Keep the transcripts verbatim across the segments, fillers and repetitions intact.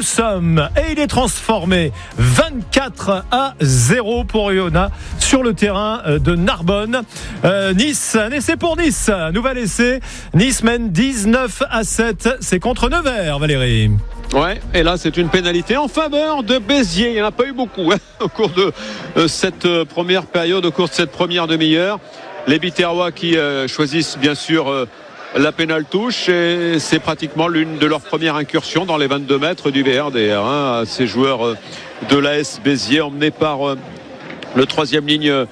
sommes. Et il est transformé. vingt-quatre à zéro pour Oyonnax sur le terrain de Narbonne. Euh, nice, un essai pour Nice. Nouvel essai. Nice mène dix-neuf à sept. C'est contre Nevers, Valérie. Ouais, et là c'est une pénalité en faveur de Béziers. Il n'y en a pas eu beaucoup hein, au cours de euh, cette euh, première période, au cours de cette première demi-heure. Les Biterrois qui euh, choisissent bien sûr euh, la pénale touche, et c'est pratiquement l'une de leurs premières incursions dans les vingt-deux mètres du V R D R. Hein, ces joueurs euh, de l'A S Béziers emmenés par euh, le troisième ligne euh,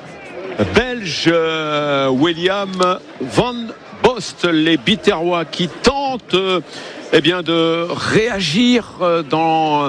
belge euh, William Van Bost. Les Biterrois qui tentent euh, eh bien, de réagir euh, dans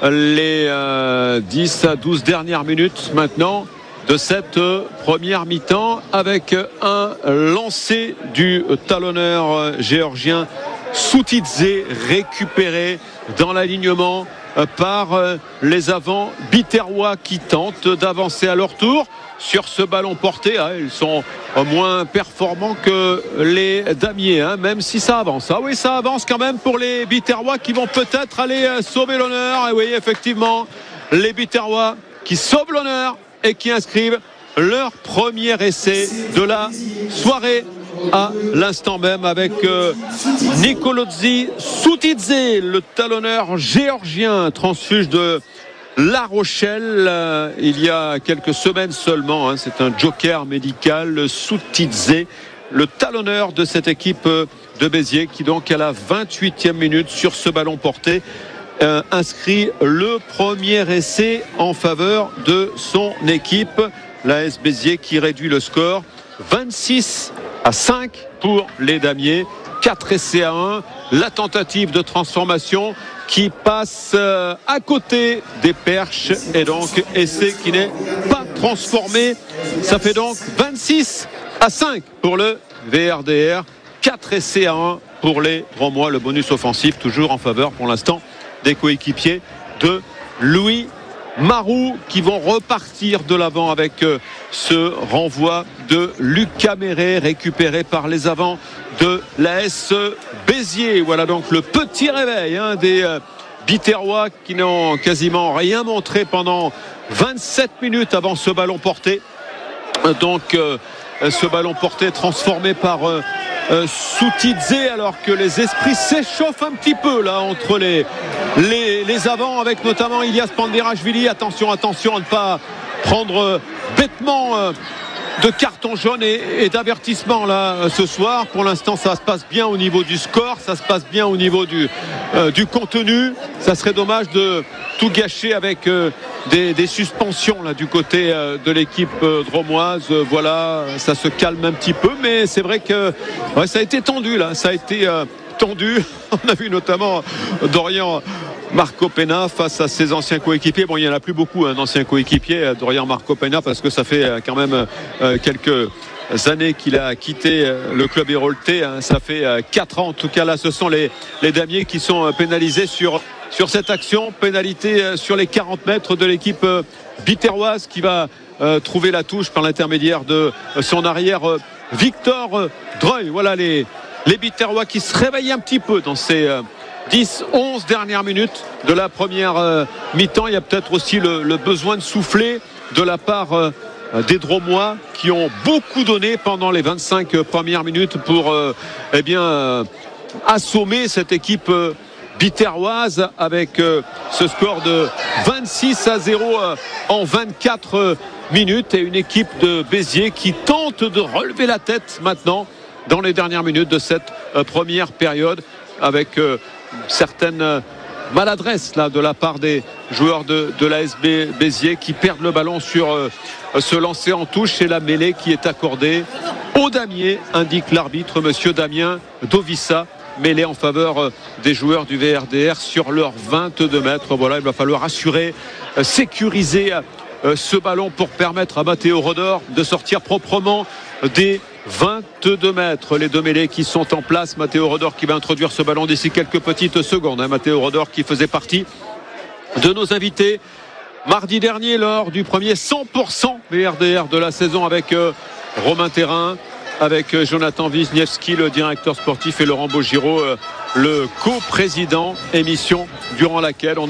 les euh, dix à douze dernières minutes maintenant de cette première mi-temps, avec un lancer du talonneur géorgien Soutidze récupéré dans l'alignement par les avants biterrois qui tentent d'avancer à leur tour sur ce ballon porté. Ils sont moins performants que les damiers, hein, même si ça avance. Ah oui, ça avance quand même pour les biterrois qui vont peut-être aller sauver l'honneur. Et oui, effectivement, les biterrois qui sauvent l'honneur et qui inscrivent leur premier essai de la soirée à l'instant même, avec euh, Nikolodzi Soutidze, le talonneur géorgien, transfuge de La Rochelle euh, il y a quelques semaines seulement, hein. C'est un joker médical, Soutidze, le talonneur de cette équipe de Béziers, qui donc à la vingt-huitième minute sur ce ballon porté Euh, inscrit le premier essai en faveur de son équipe. L'A S Béziers qui réduit le score vingt-six à cinq pour les damiers, quatre essais à un. La tentative de transformation qui passe euh, à côté des perches, et donc essai qui n'est pas transformé. Ça fait donc vingt-six à cinq pour le V R D R, quatre essais à un pour les Romois. Le bonus offensif toujours en faveur pour l'instant des coéquipiers de Louis Marou, qui vont repartir de l'avant avec ce renvoi de Lucas Méré récupéré par les avants de l'A S Béziers. Voilà donc le petit réveil hein, des euh, Biterrois qui n'ont quasiment rien montré pendant vingt-sept minutes avant ce ballon porté. Donc euh, ce ballon porté transformé par euh, Euh, Soutidze, alors que les esprits s'échauffent un petit peu là entre les, les, les avants, avec notamment Ilias Panderashvili. Attention, attention à ne pas prendre euh, bêtement euh, de carton jaune et, et d'avertissement là euh, ce soir. Pour l'instant ça se passe bien au niveau du score, ça se passe bien au niveau du, euh, du contenu. Ça serait dommage de tout gâcher avec euh, des, des suspensions là du côté euh, de l'équipe euh, dromoise. Euh, voilà, ça se calme un petit peu, mais c'est vrai que ouais, ça a été tendu là, ça a été euh, tendu. On a vu notamment Dorian Marco Pena face à ses anciens coéquipiers. Bon, il n'y en a plus beaucoup hein, d'anciens coéquipiers, Dorian Marco Pena, parce que ça fait euh, quand même euh, quelques années qu'il a quitté euh, le club héroltais. Hein. Ça fait euh, quatre ans en tout cas. Là, ce sont les, les damiers qui sont euh, pénalisés sur, sur cette action. Pénalité euh, sur les quarante mètres de l'équipe euh, biterroise, qui va euh, trouver la touche par l'intermédiaire de euh, son arrière euh, Victor euh, Dreuil. Voilà les, les Biterrois qui se réveillent un petit peu dans ces euh, dix onze dernières minutes de la première euh, mi-temps. Il y a peut-être aussi le, le besoin de souffler de la part euh, des Dromois, qui ont beaucoup donné pendant les vingt-cinq premières minutes pour euh, eh bien, euh, assommer cette équipe euh, biterroise, avec euh, ce score de vingt-six à zéro euh, en vingt-quatre minutes, et une équipe de Béziers qui tente de relever la tête maintenant dans les dernières minutes de cette euh, première période, avec euh, certaines euh, maladresses là, de la part des joueurs de, de l'A S B Béziers, qui perdent le ballon sur euh, ce lancer en touche, et la mêlée qui est accordée au damier, indique l'arbitre monsieur Damien Dovissa. Mêlée en faveur euh, des joueurs du V R D R sur leurs vingt-deux mètres. Voilà, il va falloir assurer, euh, sécuriser euh, ce ballon pour permettre à Matteo Rodor de sortir proprement des vingt-deux mètres. Les deux mêlées qui sont en place. Matteo Rodor qui va introduire ce ballon d'ici quelques petites secondes. Hein. Matteo Rodor qui faisait partie de nos invités mardi dernier lors du premier cent pour cent V R D R de la saison, avec euh, Romain Thérin, avec euh, Jonathan Wisniewski, le directeur sportif, et Laurent Beaugiraud, euh, le co-président. Émission durant laquelle on a